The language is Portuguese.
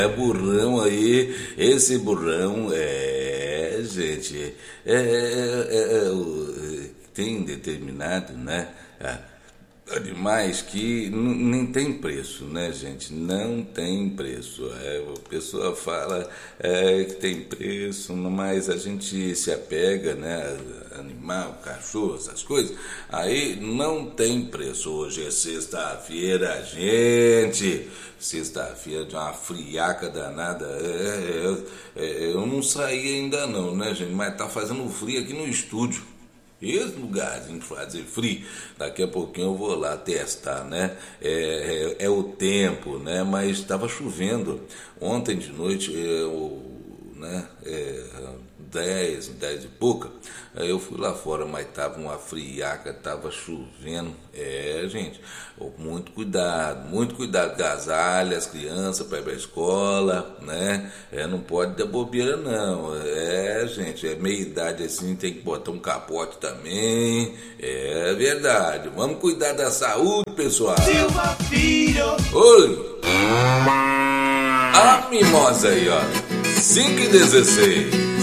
É burrão aí, esse burrão gente, tem determinado, né? Animais que nem tem preço, né, gente? Não tem preço. A pessoa fala que tem preço, mas a gente se apega, né? Animal, cachorro, essas coisas. Aí não tem preço. Hoje é sexta-feira, gente. Sexta-feira de uma friaca danada. Eu não saí ainda não, né, gente? Mas tá fazendo frio aqui no estúdio. Esse lugarzinho de fazer frio, daqui a pouquinho eu vou lá testar, né? É o tempo, né? Mas estava chovendo. Ontem de noite, né? 10 e pouca, aí eu fui lá fora, mas tava uma friaca, tava chovendo. Gente, muito cuidado, agasalha as crianças para ir pra escola, né? Não pode dar bobeira não. Gente, meia idade assim, tem que botar um capote também. É verdade. Vamos cuidar da saúde, pessoal. Silva Filho. Oi! A mimosa aí, ó. 5:16.